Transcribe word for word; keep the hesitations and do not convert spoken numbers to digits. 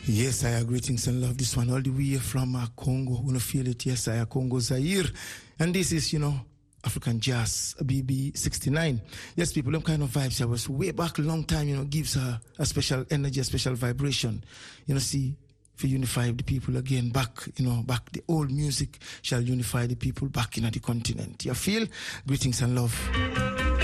Yes, I greetings and love. This one all the way from uh, Congo. We don't feel it. Yes, I am Congo Zaire. And this is, you know, African Jazz, B B sixty-nine. Yes, people, them kind of vibes. I was way back a long time, you know, gives a, a special energy, a special vibration. You know, see, for unify the people again, back, you know, back the old music shall unify the people back in the continent. You feel? Greetings and love.